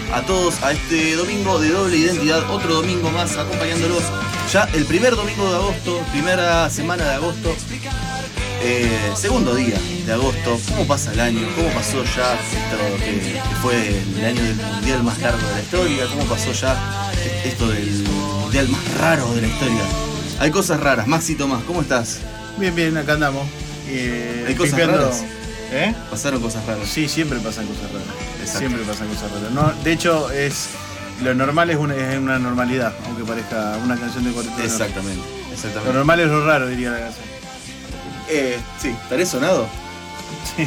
a todos a este domingo de doble identidad, otro domingo más acompañándolos. Ya el primer domingo de agosto, primera semana de agosto, segundo día de agosto. ¿Cómo pasa el año? ¿Cómo pasó ya esto que fue el año del mundial más largo de la historia? ¿Cómo pasó ya esto del mundial más raro de la historia? Hay cosas raras. Maxi Tomás, ¿cómo estás? Bien, acá andamos. ¿Hay cosas raras? ¿Eh? ¿Pasaron cosas raras? Sí, siempre pasan cosas raras. Exacto. Siempre pasan cosas raras. No, de hecho, lo normal es una normalidad, aunque parezca una canción de Cuarteto. Exactamente. Lo normal es lo raro, diría la canción. Sí. ¿Estaré sonado? Sí.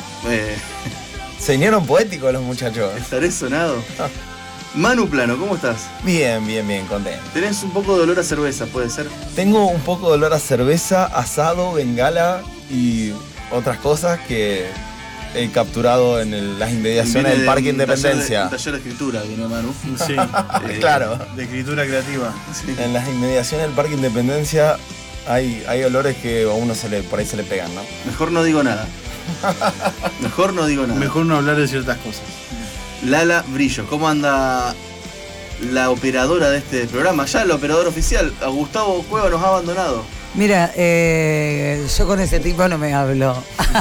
Se vinieron poéticos los muchachos. ¿Estaré sonado? Manu Plano, ¿cómo estás? Bien, contento. Tenés un poco de olor a cerveza, ¿puede ser? Tengo un poco de olor a cerveza, asado, bengala y otras cosas que he capturado en las inmediaciones del Parque Independencia. Un taller de escritura viene Manu. Sí. Claro. De escritura creativa. Sí. En las inmediaciones del Parque Independencia hay olores que a uno por ahí se le pegan, ¿no? Mejor no digo nada. Mejor no hablar de ciertas cosas. Lala Brillo, ¿cómo anda la operadora de este programa? Ya el operador oficial, a Gustavo Cueva nos ha abandonado. Mira, yo con ese tipo no me hablo.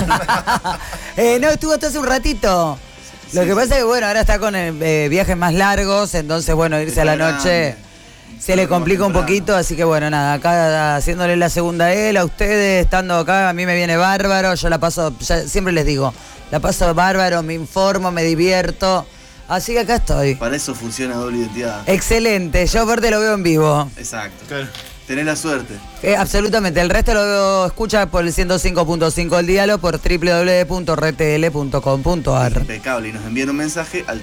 No, estuvo hasta hace un ratito. Lo que pasa es que, bueno, ahora está con viajes más largos, entonces, bueno, irse a la noche se le complica un poquito, así que, bueno, nada, acá haciéndole la segunda a él, a ustedes, estando acá, a mí me viene bárbaro, yo la paso, siempre les digo, la paso bárbaro, me informo, me divierto, así que acá estoy. Para eso funciona Doble Identidad. Excelente, yo aparte lo veo en vivo. Exacto. Claro. Tenés la suerte. Absolutamente, el resto lo escucha por el 105.5 el diálogo, por www.rtl.com.ar. Impecable, y nos envían un mensaje al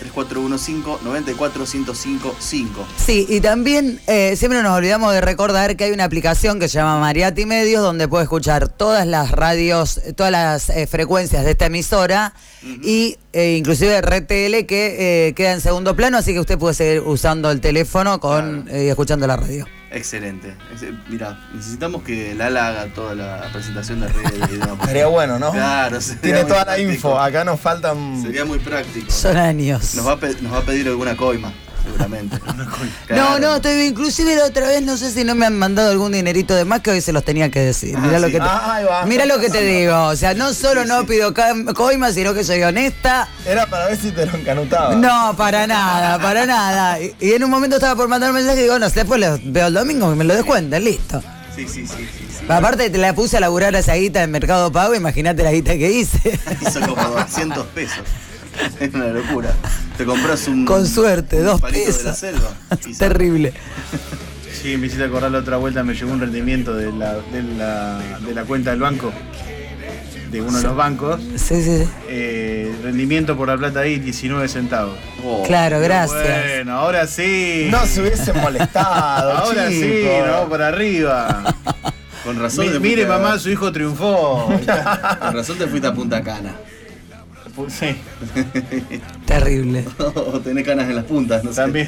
3415-94-1055. Sí, y también siempre nos olvidamos de recordar que hay una aplicación que se llama Mariati Medios, donde puede escuchar todas las radios, todas las frecuencias de esta emisora, y inclusive RTL que queda en segundo plano, así que usted puede seguir usando el teléfono y escuchando la radio. Excelente. Mira, necesitamos que Lala haga toda la presentación de redes. Sería bueno, ¿no? Claro, tiene toda la info. Acá nos faltan. Sería muy práctico. Son años. Nos va a pedir alguna coima, seguramente. Claro. No, inclusive la otra vez no sé si no me han mandado algún dinerito de más que hoy se los tenía que decir. Mirá lo que te digo. O sea, no solo no pido coima, sino que soy honesta. Era para ver si te lo encanutaba. No, para nada. Y en un momento estaba por mandar un mensaje y digo, no, después lo veo el domingo y me lo descuentan, listo. Sí. Aparte te la puse a laburar a esa guita en Mercado Pago, imagínate la guita que hice. Hizo como 200 pesos. Es una locura. Te compras con suerte, 2 palito pesos. De la selva. Terrible. Sí, me hiciste acordar la otra vuelta, me llegó un rendimiento de la cuenta del banco, de uno de los bancos. Sí. Rendimiento por la plata ahí, 19 centavos. Claro, gracias. Bueno, ahora sí. No se hubiesen molestado. Ahora chicos. sí, no, por arriba. Con razón. Mire, mamá, su hijo triunfó. Con razón te fuiste a Punta Cana. Sí. Terrible. O tenés canas en las puntas, no sé. También.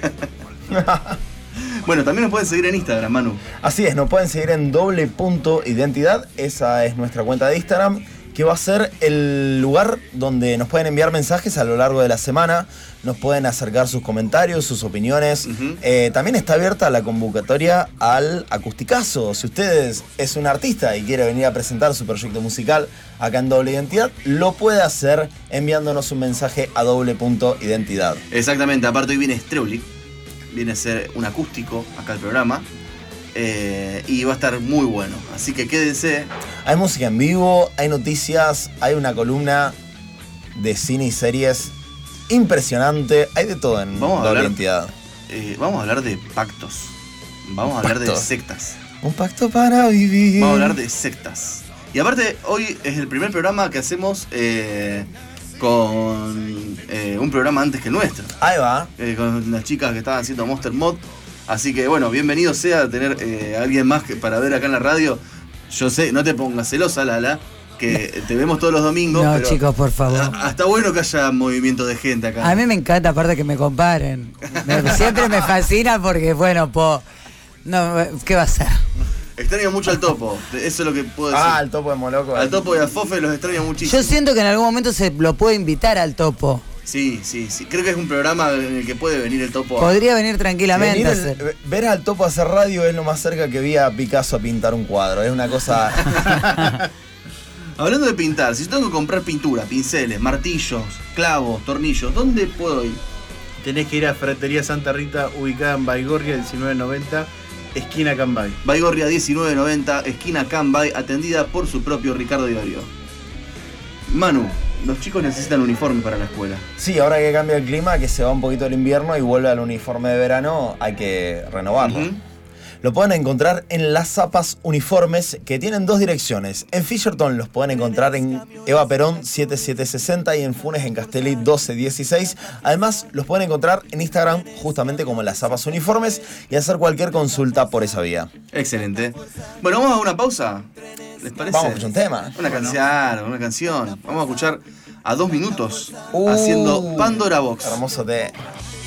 Bueno, también nos pueden seguir en Instagram, Manu. Así es, nos pueden seguir en doble.identidad. Esa es nuestra cuenta de Instagram, que va a ser el lugar donde nos pueden enviar mensajes a lo largo de la semana. Nos pueden acercar sus comentarios, sus opiniones. También está abierta la convocatoria al acusticazo. Si usted es un artista y quiere venir a presentar su proyecto musical acá en Doble Identidad, lo puede hacer enviándonos un mensaje a doble.identidad. Exactamente, aparte hoy viene Streulic. Viene a ser un acústico acá al programa. Y va a estar muy bueno. Así que quédense. Hay música en vivo, hay noticias, hay una columna de cine y series impresionante. Hay de todo en Doble Identidad. Vamos a hablar de pactos. Vamos a hablar de sectas. Un pacto para vivir. Vamos a hablar de sectas. Y aparte, hoy es el primer programa que hacemos con un programa antes que el nuestro. Ahí va. Con las chicas que estaban haciendo Monster Mod. Así que bueno, bienvenido sea tener a alguien más para ver acá en la radio. Yo sé, no te pongas celosa, Lala, que te vemos todos los domingos. No, pero chicos, por favor. Está bueno que haya movimiento de gente acá. A mí me encanta, aparte que me comparen. Siempre me fascina porque, bueno, no, ¿qué va a ser? Extraño mucho al Topo, eso es lo que puedo decir. Al Topo de Moloco. Al Topo y al Fofe los extraño muchísimo. Yo siento que en algún momento se lo puede invitar al Topo. Sí. Creo que es un programa en el que puede venir el Topo. Podría venir tranquilamente. a hacer. Ver al Topo hacer radio es lo más cerca que vi a Picasso a pintar un cuadro. Es una cosa. Hablando de pintar, si tengo que comprar pintura, pinceles, martillos, clavos, tornillos, ¿dónde puedo ir? Tenés que ir a Ferretería Santa Rita, ubicada en Baigorria 1990, esquina Cambay. Baigorria 1990, esquina Cambay, atendida por su propio Ricardo Iorio. Manu, los chicos necesitan uniforme para la escuela. Sí, ahora que cambia el clima, que se va un poquito el invierno y vuelve al uniforme de verano, hay que renovarlo. Lo pueden encontrar en las zapas uniformes, que tienen dos direcciones. En Fisherton los pueden encontrar en Eva Perón 7760 y en Funes en Castelli 1216. Además, los pueden encontrar en Instagram justamente como las zapas uniformes y hacer cualquier consulta por esa vía. Excelente. Bueno, vamos a una pausa. ¿Les parece? Vamos a escuchar un tema. Una canción. Vamos a escuchar a 2 minutos haciendo Pandora Box. Hermoso tema.